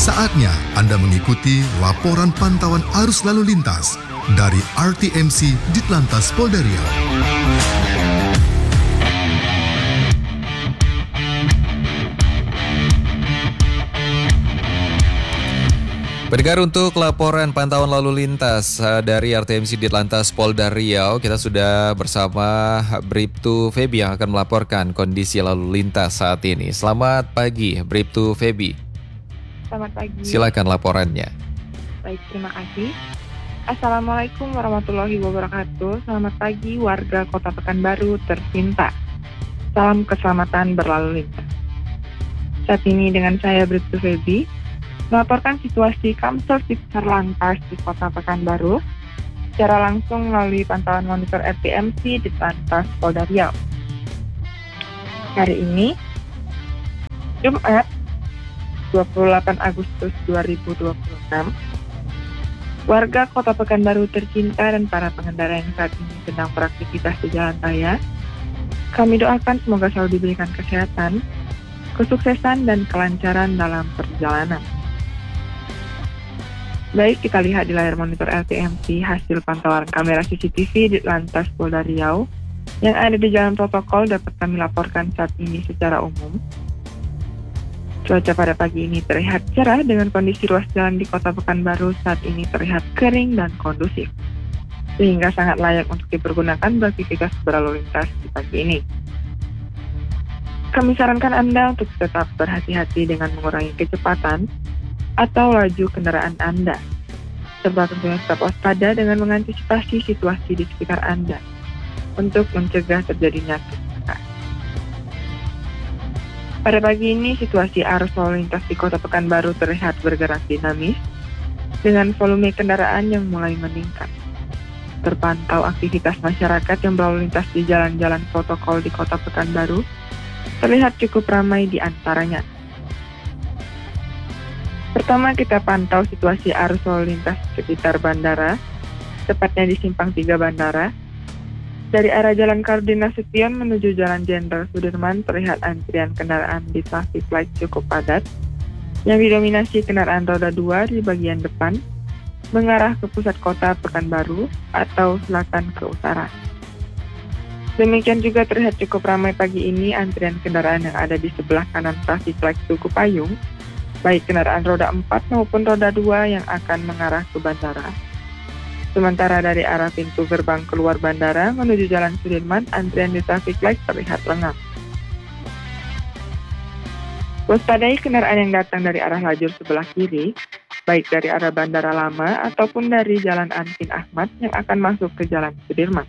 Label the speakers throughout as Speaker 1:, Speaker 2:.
Speaker 1: Saatnya Anda mengikuti laporan pantauan arus lalu lintas dari RTMC Ditlantas Polda Riau.
Speaker 2: Pendengar, untuk laporan pantauan lalu lintas dari RTMC Ditlantas Polda Riau, kita sudah bersama Bribtu Feby yang akan melaporkan kondisi lalu lintas saat ini. Selamat pagi, Bribtu Feby.
Speaker 3: Selamat pagi.
Speaker 2: Silakan laporannya.
Speaker 3: Baik, terima kasih. Assalamualaikum warahmatullahi wabarakatuh. Selamat pagi warga Kota Pekanbaru tercinta. Salam keselamatan berlalu lintas. Saat ini dengan saya Bribtu Feby melaporkan situasi Kamsel Siksar Lantas di Kota Pekanbaru secara langsung melalui pantauan monitor RTMC di Lantas Polda Riau. Hari ini, Jumat 28 Agustus 2026, warga Kota Pekanbaru tercinta dan para pengendara yang saat ini sedang beraktivitas di jalan raya, kami doakan semoga selalu diberikan kesehatan, kesuksesan, dan kelancaran dalam perjalanan. Baik, kita lihat di layar monitor RTMC hasil pantauan kamera CCTV di Lantas Polda Riau yang ada di jalan protokol dapat kami laporkan saat ini secara umum. Cuaca pada pagi ini terlihat cerah dengan kondisi ruas jalan di Kota Pekanbaru saat ini terlihat kering dan kondusif, sehingga sangat layak untuk dipergunakan beraktivitas berlalu lintas di pagi ini. Kami sarankan Anda untuk tetap berhati-hati dengan mengurangi kecepatan atau laju kendaraan Anda, serta tentunya tetap waspada dengan mengantisipasi situasi di sekitar Anda untuk mencegah terjadinya kecelakaan. Pada pagi ini, situasi arus lalu lintas di Kota Pekanbaru terlihat bergerak dinamis dengan volume kendaraan yang mulai meningkat. Terpantau aktivitas masyarakat yang berlalu lintas di jalan-jalan protokol di Kota Pekanbaru terlihat cukup ramai di antaranya. Pertama, kita pantau situasi arus lalu lintas sekitar bandara, tepatnya di Simpang 3 Bandara. Dari arah Jalan Karolin Nasution menuju Jalan Jenderal Sudirman terlihat antrian kendaraan di traffic light cukup padat, yang didominasi kendaraan roda 2 di bagian depan, mengarah ke pusat kota Pekanbaru atau selatan ke utara. Demikian juga terlihat cukup ramai pagi ini antrian kendaraan yang ada di sebelah kanan traffic light Tugu Payung, baik kendaraan roda 4 maupun roda 2 yang akan mengarah ke bandara. Sementara dari arah pintu gerbang keluar bandara menuju Jalan Sudirman, antrian di traffic light terlihat lengang. Waspadai kendaraan yang datang dari arah lajur sebelah kiri, baik dari arah Bandara Lama ataupun dari Jalan Antin Ahmad yang akan masuk ke Jalan Sudirman.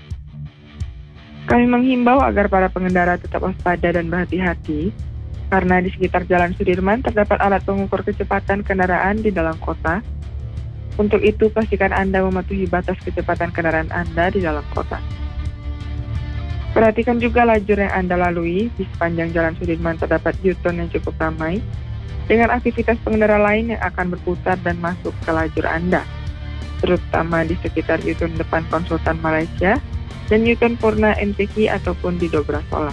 Speaker 3: Kami menghimbau agar para pengendara tetap waspada dan berhati-hati, karena di sekitar Jalan Sudirman terdapat alat pengukur kecepatan kendaraan di dalam kota. Untuk itu, pastikan Anda mematuhi batas kecepatan kendaraan Anda di dalam kota. Perhatikan juga lajur yang Anda lalui. Di sepanjang Jalan Sudirman terdapat U-turn yang cukup ramai, dengan aktivitas pengendara lain yang akan berputar dan masuk ke lajur Anda, terutama di sekitar U-turn depan Konsultan Malaysia dan U-turn Purna NPK ataupun di Dobra Sola.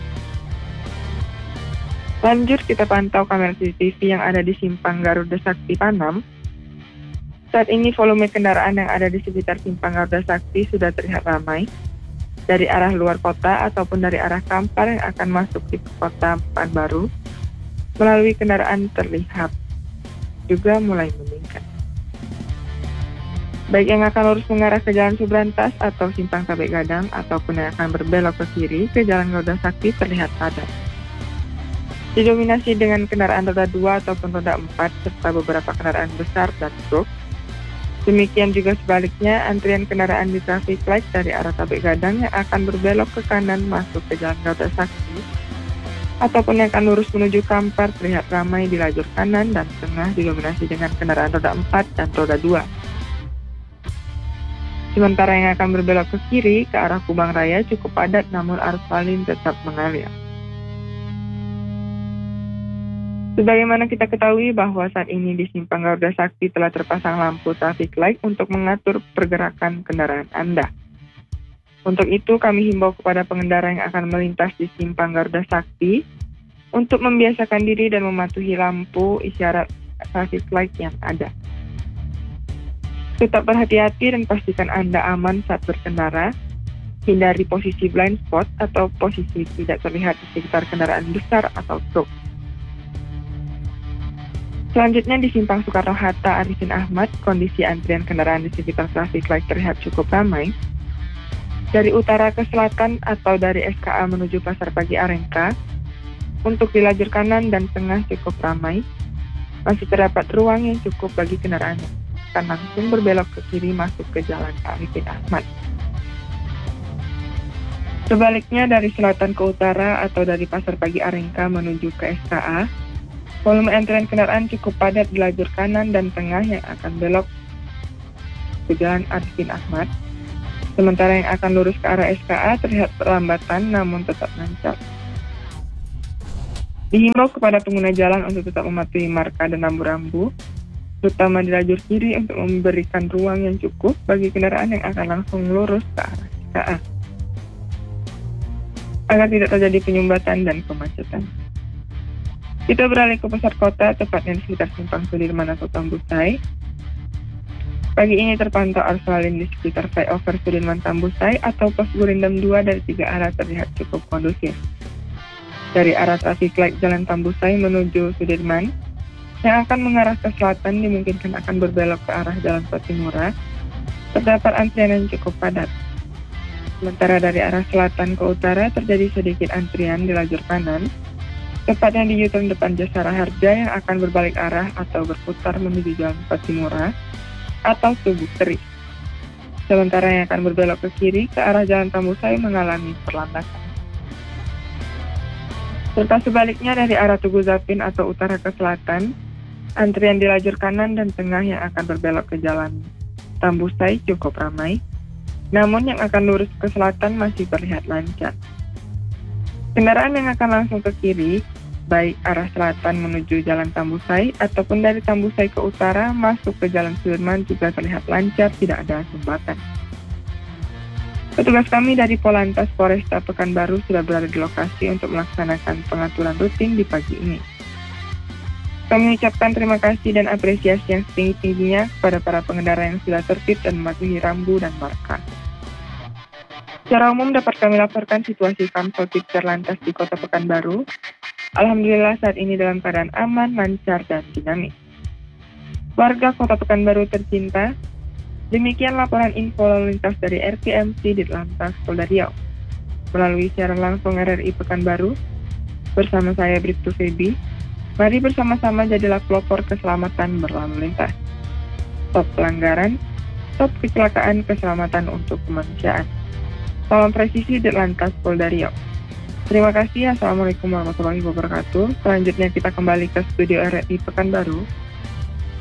Speaker 3: Lanjut, kita pantau kamera CCTV yang ada di Simpang Garuda Sakti Panam. Saat ini volume kendaraan yang ada di sekitar Simpang Garuda Sakti sudah terlihat ramai dari arah luar kota ataupun dari arah Kampar yang akan masuk di kota Pekanbaru melalui kendaraan terlihat juga mulai meningkat. Baik yang akan lurus mengarah ke Jalan Subrantas atau Simpang Tabek Gadang ataupun yang akan berbelok ke kiri ke Jalan Garuda Sakti terlihat padat. Didominasi dengan kendaraan roda 2 ataupun roda 4 serta beberapa kendaraan besar dan truk. Demikian juga sebaliknya, antrian kendaraan di traffic light dari arah Tabek Gadang yang akan berbelok ke kanan masuk ke Jalan Garuda Sakti ataupun yang akan lurus menuju Kampar terlihat ramai di lajur kanan dan tengah didominasi dengan kendaraan roda 4 dan roda 2. Sementara yang akan berbelok ke kiri ke arah Kubang Raya cukup padat namun arus lalu lintas tetap mengalir. Sebagaimana kita ketahui bahwa saat ini di Simpang Garuda Sakti telah terpasang lampu traffic light untuk mengatur pergerakan kendaraan Anda. Untuk itu kami himbau kepada pengendara yang akan melintas di Simpang Garuda Sakti untuk membiasakan diri dan mematuhi lampu isyarat traffic light yang ada. Tetap berhati-hati dan pastikan Anda aman saat berkendara. Hindari posisi blind spot atau posisi tidak terlihat di sekitar kendaraan besar atau truk. Selanjutnya di simpang Soekarno-Hatta Arifin Ahmad, kondisi antrian kendaraan di sekitar traffic light terlihat cukup ramai. Dari utara ke selatan atau dari SKA menuju Pasar Pagi Arengka, untuk di lajur kanan dan tengah cukup ramai. Masih terdapat ruang yang cukup bagi kendaraan yang akan langsung berbelok ke kiri masuk ke Jalan Arifin Ahmad. Sebaliknya dari selatan ke utara atau dari Pasar Pagi Arengka menuju ke SKA, volume antrian kendaraan cukup padat di lajur kanan dan tengah yang akan belok ke Jalan Arifin Ahmad. Sementara yang akan lurus ke arah SKA terlihat perlambatan namun tetap lancar. Dihimbau kepada pengguna jalan untuk tetap mematuhi marka dan rambu-rambu, terutama di lajur kiri untuk memberikan ruang yang cukup bagi kendaraan yang akan langsung lurus ke arah SKA, agar tidak terjadi penyumbatan dan kemacetan. Kita beralih ke pusat kota, tepatnya di sekitar Simpang Sudirman atau Tambusai. Pagi ini terpantau arus lalu lintas di sekitar flyover Sudirman Tambusai atau pos Gurindam 2 dari 3 arah terlihat cukup kondusif. Dari arah traffic light Jalan Tambusai menuju Sudirman, yang akan mengarah ke selatan dimungkinkan akan berbelok ke arah Jalan Patimura, terdapat antrian yang cukup padat. Sementara dari arah selatan ke utara terjadi sedikit antrian di lajur kanan, tepatnya di U-turn depan Jasara Harja yang akan berbalik arah atau berputar menuju Jalan Patimura atau Tugu Teri. Sementara yang akan berbelok ke kiri ke arah Jalan Tambusai mengalami perlambatan. Serta sebaliknya dari arah Tugu Zapin atau utara ke selatan, antrian di lajur kanan dan tengah yang akan berbelok ke Jalan Tambusai cukup ramai. Namun yang akan lurus ke selatan masih terlihat lancar. Kendaraan yang akan langsung ke kiri, baik arah selatan menuju Jalan Tambusai ataupun dari Tambusai ke utara masuk ke Jalan Sudirman juga terlihat lancar, tidak ada sumbatan. Petugas kami dari Polantas Polresta Pekanbaru sudah berada di lokasi untuk melaksanakan pengaturan rutin di pagi ini. Kami ucapkan terima kasih dan apresiasi yang setinggi-tingginya kepada para pengendara yang sudah tertib dan mematuhi rambu dan marka. Secara umum dapat kami laporkan situasi Kamsotip Lantas di Kota Pekanbaru. Alhamdulillah saat ini dalam keadaan aman, lancar, dan dinamis. Warga Kota Pekanbaru tercinta, demikian laporan info lalu lintas dari RTMC Ditlantas Polda Riau. Melalui siaran langsung RRI Pekanbaru, bersama saya Bribtu Febi, mari bersama-sama jadilah pelopor keselamatan berlalu lintas. Stop pelanggaran, stop kecelakaan, keselamatan untuk kemanusiaan. Salam presisi Ditlantas Polda Riau. Terima kasih. Assalamualaikum warahmatullahi wabarakatuh. Selanjutnya kita kembali ke studio RRI Pekanbaru